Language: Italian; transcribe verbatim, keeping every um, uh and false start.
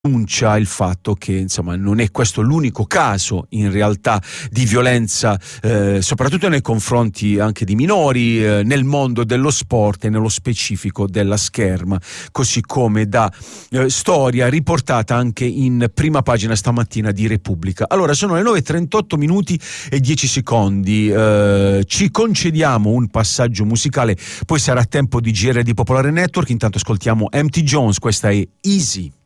denuncia il fatto che insomma non è questo l'unico caso in realtà di violenza eh, soprattutto nei confronti anche di minori eh, nel mondo dello sport e nello specifico della scherma, così come da eh, storia riportata anche in prima pagina stamattina di Repubblica. Allora sono le nove e trentotto minuti e dieci secondi, eh, ci concediamo un passaggio musicale, poi sarà tempo di G R di Popolare Network. Intanto ascoltiamo M T Jones, questa è Easy.